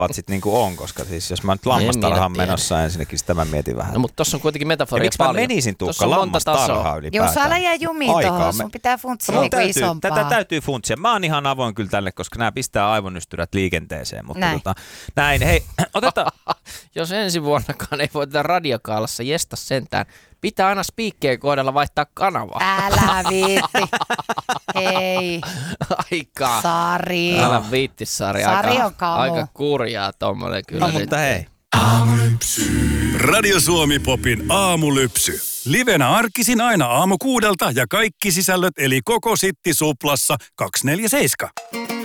patsit niinku on, koska siis jos mä nyt lammastarhaan menossa ensinnäkin, sitä mä mietin vähän. No mutta tossa on kuitenkin metaforia paljon. Miksi mä menisin Tuukka lammastarhaan ylipäätään? Joo, älä jää jumiin tohon, sun pitää funtsia niinku isompaa. Tätä täytyy funtsia. Mä oon ihan avoin kyllä tälle, koska nämä pistää aivonystyrät liikenteeseen. Mutta näin, hei, otetaan. Jos ensi vuonnakaan ei voi tätä radiokaalassa jesta sentään, pitää aina spiikkeen kohdalla vaihtaa kanavaa. Älä viitti. Hei. Aika. Sari. Älä viitti, Sari. Sari on kamu. Aika kurjaa tommonen kyllä. No, mutta hei. Aamulypsy. Radio Suomi Popin aamulypsy. Livenä arkisin aina aamu 6 ja kaikki sisällöt eli koko Sitti Suplassa 247.